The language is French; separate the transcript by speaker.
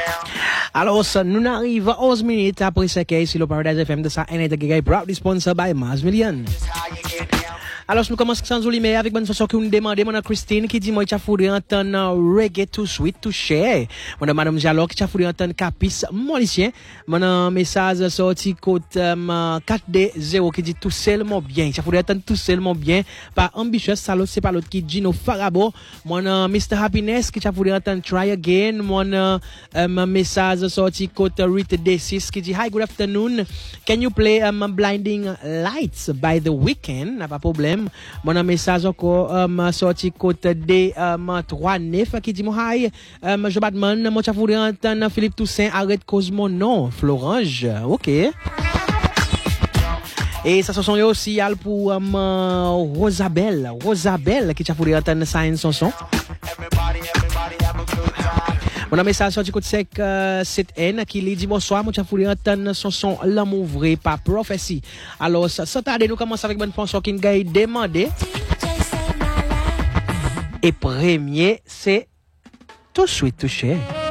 Speaker 1: Alors, nous arrivons à 11 minutes après ce qu'est ici le Paradise FM de sa NATGA, proudly sponsored by Mars Million. Alors, nous commençons sans oublier avec une chanson que nous demandons, mon Christine, qui dit, moi, tu as fourré entendre reggae too sweet to share. Mon madame Jalok, qui a fourré entendre Capis, Molicien. Mon message sorti côté 4D0 qui dit tout seulement bien. Tu as fourré entendre tout seulement bien. Par Ambitious, Salot, c'est pas l'autre qui dit nos Farabo. Mon Mr. Happiness, qui a fourré entendre Try Again. Mon message sorti côté Rita D6 qui dit, hi, good afternoon. Can you play Blinding Lights by The Weeknd? N'a pas de problème. Mon message encore sorti côté D 39 qui dit hi je Batman moi tu voulais entendre Philippe Toussaint arrête cause mon nom Florange. OK. Et ça sont aussi pour Rosabelle qui tu voulais entendre ça une chanson. Mon message sorti côté sec 7N qui lui dit bonsoir, moi tu voulais entendre chanson L'amour vrai par prophétie. Alors ça tarde nous commence avec bonne chanson qui gagne demandé. Et premier c'est tout de suite touché.